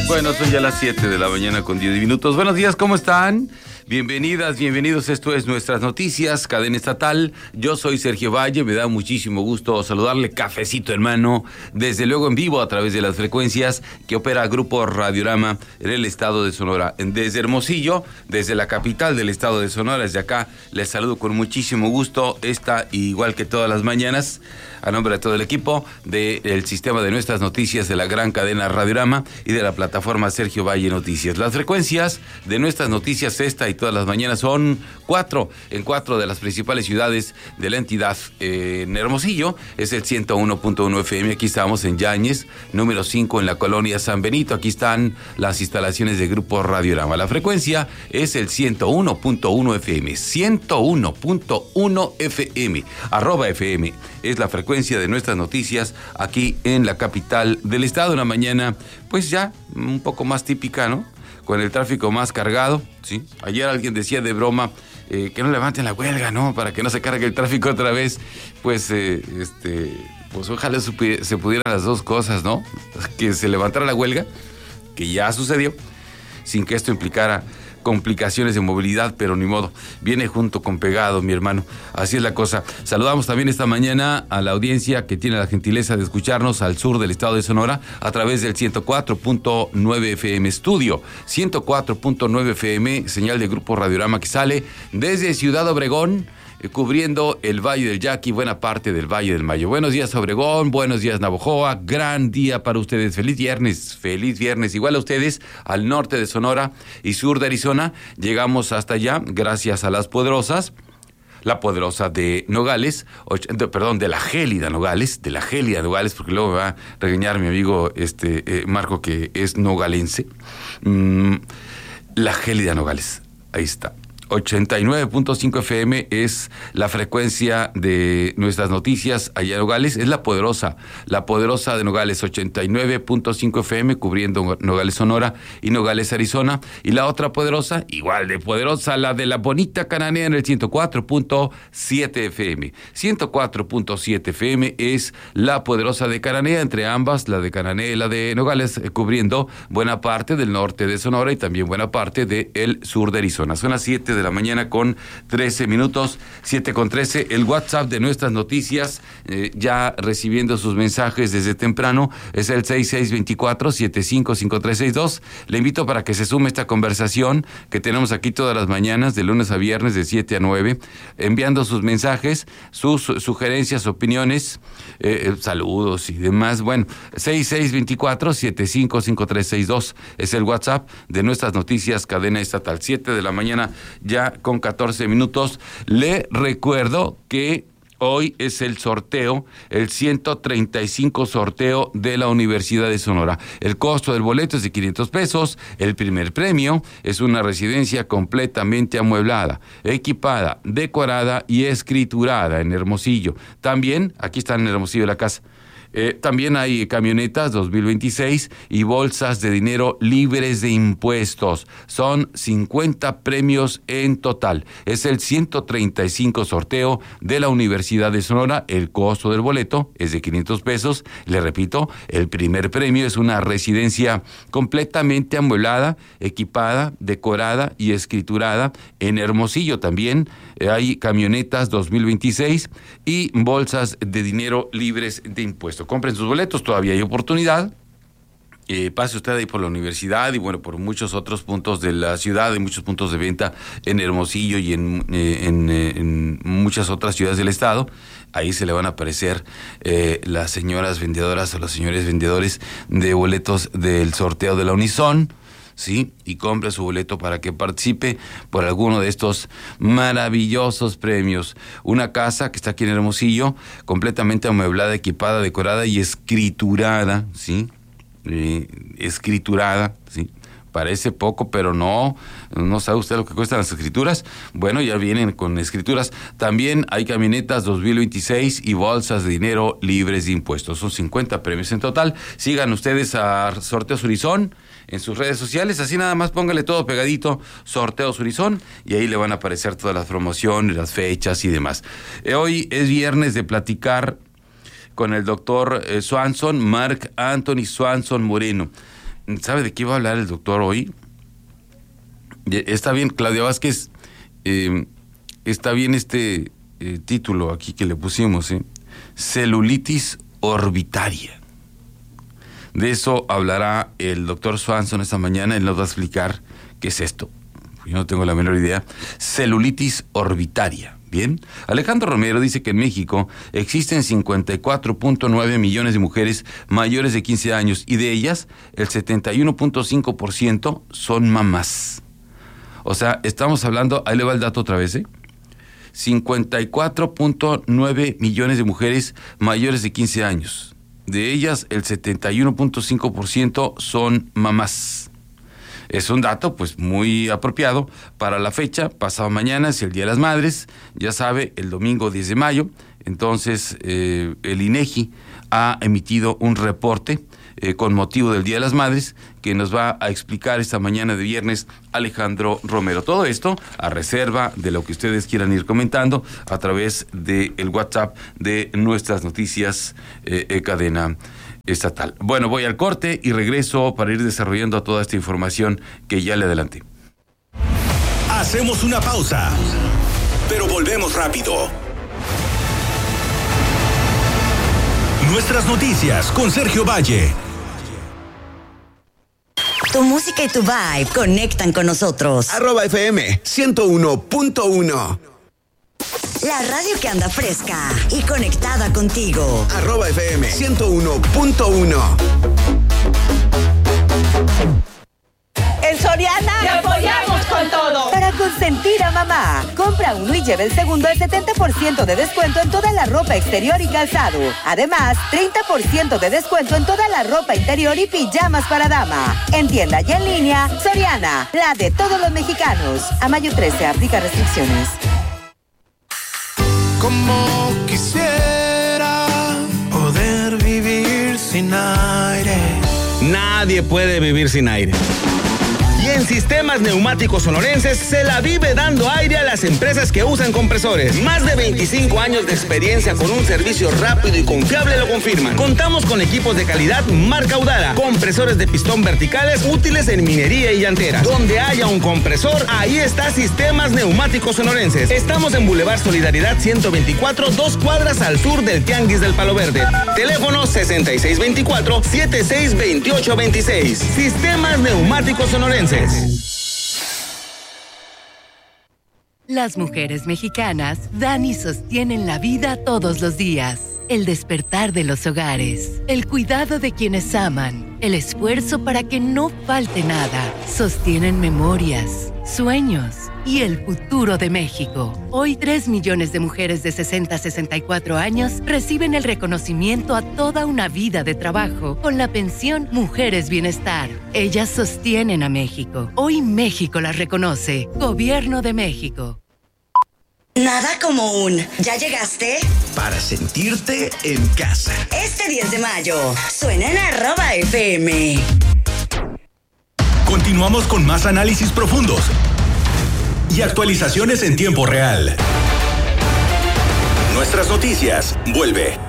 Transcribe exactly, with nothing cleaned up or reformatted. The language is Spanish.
Bueno, son ya las siete de la mañana con diez minutos. Buenos días, ¿cómo están? Bienvenidas, bienvenidos. Esto es Nuestras Noticias, cadena estatal. Yo soy Sergio Valle, me da muchísimo gusto saludarle, cafecito en mano, desde luego en vivo a través de las frecuencias que opera Grupo Radiorama en el estado de Sonora. Desde Hermosillo, desde la capital del estado de Sonora, desde acá les saludo con muchísimo gusto. Esta, igual que todas las mañanas, a nombre de todo el equipo del sistema de Nuestras Noticias de la gran cadena Radiorama y de la plataforma Sergio Valle Noticias. Las frecuencias de Nuestras Noticias esta y todas las mañanas son cuatro, en cuatro de las principales ciudades de la entidad. Eh, en Hermosillo es el ciento uno punto uno F M, aquí estamos en Yáñez, número cinco en la colonia San Benito, aquí están las instalaciones de Grupo Radiorama. La frecuencia es el ciento uno punto uno F M, ciento uno punto uno F M, arroba F M, es la frecuencia de Nuestras Noticias aquí en la capital del estado. Una mañana pues ya un poco más típica, ¿no? Con el tráfico más cargado, ¿sí? Ayer alguien decía de broma eh, que no levanten la huelga, ¿no? Para que no se cargue el tráfico otra vez. Pues, eh, este, pues ojalá supi- se pudieran las dos cosas, ¿no? Que se levantara la huelga, que ya sucedió, sin que esto implicara complicaciones de movilidad, pero ni modo, viene junto con pegado, mi hermano, así es la cosa. Saludamos también esta mañana a la audiencia que tiene la gentileza de escucharnos al sur del estado de Sonora a través del ciento cuatro punto nueve F M Estudio, ciento cuatro punto nueve F M, señal de Grupo Radiorama que sale desde Ciudad Obregón, cubriendo el Valle del Yaqui, buena parte del Valle del Mayo. Buenos días, Obregón, buenos días, Navojoa, gran día para ustedes, feliz viernes, feliz viernes, igual a ustedes, al norte de Sonora y sur de Arizona, llegamos hasta allá, gracias a las poderosas, la poderosa de Nogales, de, perdón, de la gélida Nogales, de la gélida Nogales, porque luego me va a regañar mi amigo este eh, Marco, que es nogalense, mm, la gélida Nogales, ahí está. ochenta y nueve punto cinco F M es la frecuencia de Nuestras Noticias allá en Nogales, es la poderosa, la poderosa de Nogales, ochenta y nueve punto cinco F M cubriendo Nogales, Sonora y Nogales, Arizona, y la otra poderosa, igual de poderosa, la de la bonita Cananea en el ciento cuatro punto siete F M, ciento cuatro punto siete F M es la poderosa de Cananea, entre ambas, la de Cananea y la de Nogales, eh, cubriendo buena parte del norte de Sonora y también buena parte del sur de Arizona. Son las siete de la mañana con trece minutos, siete con trece, el WhatsApp de Nuestras Noticias, eh, ya recibiendo sus mensajes desde temprano, es el seis seis dos cuatro, siete cinco cinco tres seis dos. Le invito para que se sume a esta conversación que tenemos aquí todas las mañanas, de lunes a viernes, de siete a nueve, enviando sus mensajes, sus sugerencias, opiniones, eh, saludos y demás. Bueno, seis seis dos cuatro, siete cinco cinco tres seis dos es el WhatsApp de Nuestras Noticias, cadena estatal, siete de la mañana, ya con catorce minutos. Le recuerdo que hoy es el sorteo, el ciento treinta y cinco sorteo de la Universidad de Sonora. El costo del boleto es de quinientos pesos. El primer premio es una residencia completamente amueblada, equipada, decorada y escriturada en Hermosillo. También, aquí está en Hermosillo la casa. Eh, también hay camionetas dos mil veintiséis y bolsas de dinero libres de impuestos. Son cincuenta premios en total. Es el ciento treinta y cinco sorteo de la Universidad de Sonora. El costo del boleto es de quinientos pesos. Le repito, el primer premio es una residencia completamente amueblada, equipada, decorada y escriturada en Hermosillo. También eh, hay camionetas dos mil veintiséis y bolsas de dinero libres de impuestos. Compren sus boletos, todavía hay oportunidad. Eh, pase usted ahí por la universidad y bueno, por muchos otros puntos de la ciudad, hay muchos puntos de venta en Hermosillo y en, eh, en, eh, en muchas otras ciudades del estado. Ahí se le van a aparecer eh, las señoras vendedoras o los señores vendedores de boletos del sorteo de la Unison, ¿sí? Y compre su boleto para que participe por alguno de estos maravillosos premios. Una casa que está aquí en Hermosillo, completamente amueblada, equipada, decorada y escriturada, ¿sí? Eh, escriturada, ¿sí? Parece poco, pero no, no sabe usted lo que cuestan las escrituras. Bueno, ya vienen con escrituras. También hay camionetas dos mil veintiséis y bolsas de dinero libres de impuestos. Son cincuenta premios en total. Sigan ustedes a Sorteos Unison en sus redes sociales, así nada más póngale todo pegadito, Sorteos Unison, y ahí le van a aparecer todas las promociones, las fechas y demás. Eh, hoy es viernes de platicar con el doctor eh, Swanson, Mark Anthony Swanson Moreno. ¿sabe de qué va a hablar el doctor hoy? Está bien, Claudia Vázquez, eh, está bien este eh, título aquí que le pusimos, ¿eh? Celulitis orbitaria. De eso hablará el doctor Swanson esta mañana. Él nos va a explicar qué es esto. Yo no tengo la menor idea. Celulitis orbitaria. Bien. Alejandro Romero dice que en México existen cincuenta y cuatro punto nueve millones de mujeres mayores de quince años y de ellas el setenta y uno punto cinco por ciento son mamás. O sea, estamos hablando, ahí le va el dato otra vez, ¿eh? cincuenta y cuatro punto nueve millones de mujeres mayores de quince años. De ellas el setenta y uno punto cinco por ciento son mamás. Es un dato pues muy apropiado para la fecha. Pasado mañana es el Día de las Madres, ya sabe, el domingo diez de mayo. Entonces eh, el INEGI ha emitido un reporte eh, con motivo del Día de las Madres que nos va a explicar esta mañana de viernes Alejandro Romero. Todo esto a reserva de lo que ustedes quieran ir comentando a través del WhatsApp de nuestras noticias eh, eh, cadena estatal. Bueno, voy al corte y regreso para ir desarrollando toda esta información que ya le adelanté. Hacemos una pausa, pero volvemos rápido. Nuestras noticias con Sergio Valle. Tu música y tu vibe conectan con nosotros. Arroba F M ciento uno punto uno. La radio que anda fresca y conectada contigo. Arroba F M ciento uno punto uno. En Soriana te apoyamos con todo. Para consentir a mamá, compra uno y lleva el segundo al setenta por ciento de descuento en toda la ropa exterior y calzado. Además, treinta por ciento de descuento en toda la ropa interior y pijamas para dama. En tienda y en línea, Soriana, la de todos los mexicanos. A mayo trece, aplica restricciones. Como quisiera poder vivir sin aire. Nadie puede vivir sin aire. Y en Sistemas Neumáticos Sonorenses se la vive dando aire a las empresas que usan compresores. Más de veinticinco años de experiencia con un servicio rápido y confiable lo confirman. Contamos con equipos de calidad marca Udara, compresores de pistón verticales útiles en minería y llanteras. Donde haya un compresor, ahí está Sistemas Neumáticos Sonorenses. Estamos en Boulevard Solidaridad ciento veinticuatro, dos cuadras al sur del Tianguis del Palo Verde. Teléfono sesenta y seis veinticuatro, setenta y seis veintiocho veintiséis. Sistemas Neumáticos Sonorenses. Las mujeres mexicanas dan y sostienen la vida todos los días. El despertar de los hogares, el cuidado de quienes aman, el esfuerzo para que no falte nada. Sostienen memorias, sueños y el futuro de México. Hoy, tres millones de mujeres de sesenta a sesenta y cuatro años reciben el reconocimiento a toda una vida de trabajo con la pensión Mujeres Bienestar. Ellas sostienen a México. Hoy México las reconoce. Gobierno de México. Nada como un ¿ya llegaste? Para sentirte en casa. Este diez de mayo suena en arroba F M. Continuamos con más análisis profundos y actualizaciones en tiempo real. Nuestras noticias vuelve.